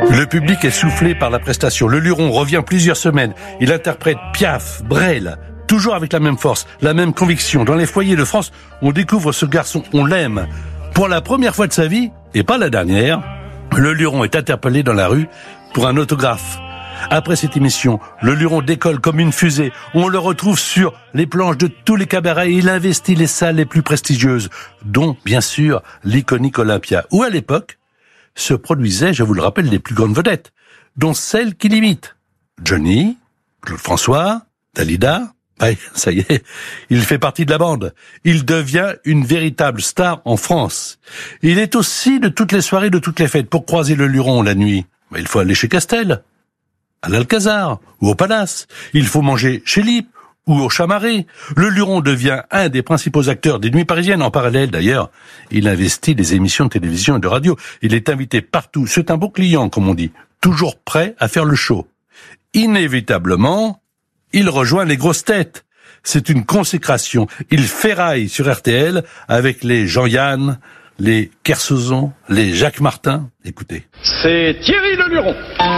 Le public est soufflé par la prestation. Le Luron revient plusieurs semaines. Il interprète Piaf, Brel, toujours avec la même force, la même conviction. Dans les foyers de France, on découvre ce garçon, on l'aime. Pour la première fois de sa vie, et pas la dernière, le Luron est interpellé dans la rue pour un autographe. Après cette émission, le Luron décolle comme une fusée. On le retrouve sur les planches de tous les cabarets. Il investit les salles les plus prestigieuses, dont, bien sûr, l'iconique Olympia, où à l'époque se produisaient, je vous le rappelle, les plus grandes vedettes, dont celles qui l'imitent. Johnny, Claude François, Dalida. Ouais, ça y est, il fait partie de la bande. Il devient une véritable star en France. Il est aussi de toutes les soirées, de toutes les fêtes. Pour croiser le Luron la nuit, il faut aller chez Castel, à l'Alcazar ou au Palace. Il faut manger chez Lippe ou au Chamaret. Le Luron devient un des principaux acteurs des nuits parisiennes. En parallèle, d'ailleurs, il investit des émissions de télévision et de radio. Il est invité partout. C'est un beau client, comme on dit, toujours prêt à faire le show. Inévitablement, il rejoint les grosses têtes. C'est une consécration. Il ferraille sur RTL avec les Jean-Yann, les Kersozon, les Jacques Martin. Écoutez. C'est Thierry Le Luron.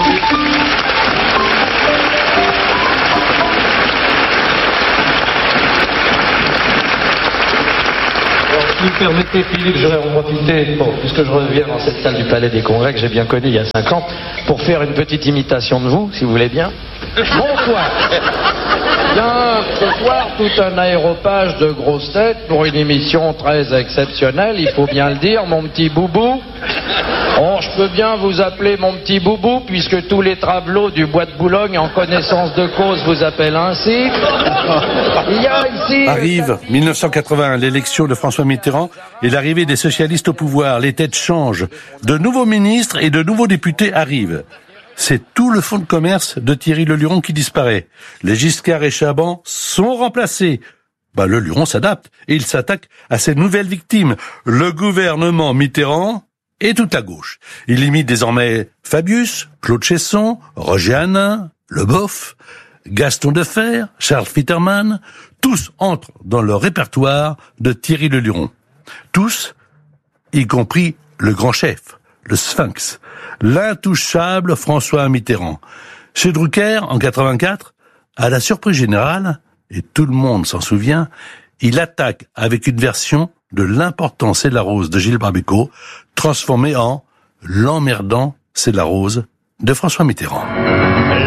Si vous permettez, Philippe, j'aurais en profité, puisque je reviens dans cette salle du Palais des Congrès que j'ai bien connue il y a 5 ans, pour faire une petite imitation de vous, si vous voulez bien. Bonsoir. Bien, ce soir, tout un aéropage de grosses têtes pour une émission très exceptionnelle, il faut bien le dire, mon petit boubou. Oh, je peux bien vous appeler mon petit boubou, puisque tous les tableaux du Bois de Boulogne en connaissance de cause vous appellent ainsi. Il y a ici... Arrive 1981, l'élection de François Mitterrand et l'arrivée des socialistes au pouvoir. Les têtes changent. De nouveaux ministres et de nouveaux députés arrivent. C'est tout le fonds de commerce de Thierry Le Luron qui disparaît. Les Giscard et Chaban sont remplacés. Le Luron s'adapte et il s'attaque à ses nouvelles victimes. Le gouvernement Mitterrand et toute la gauche. Il imite désormais Fabius, Claude Chesson, Roger Hanin, Le Boff, Gaston Defferre, Charles Fitterman. Tous entrent dans le répertoire de Thierry Le Luron. Tous, y compris le grand chef, le Sphinx, l'intouchable François Mitterrand. Chez Drucker, en 84, à la surprise générale, et tout le monde s'en souvient, il attaque avec une version de L'important c'est la rose de Gilles Barbéco, transformée en L'emmerdant c'est la rose de François Mitterrand.